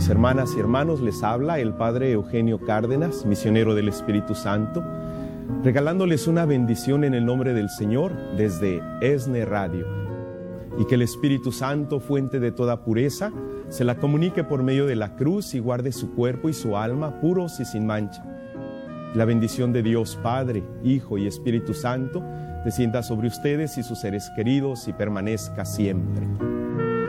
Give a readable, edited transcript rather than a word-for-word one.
hermanas y hermanos, les habla el Padre Eugenio Cárdenas, misionero del Espíritu Santo, regalándoles una bendición en el nombre del Señor desde ESNE Radio. Y que el Espíritu Santo, fuente de toda pureza, se la comunique por medio de la cruz y guarde su cuerpo y su alma puros y sin mancha. La bendición de Dios Padre, Hijo y Espíritu Santo descienda sobre ustedes y sus seres queridos y permanezca siempre.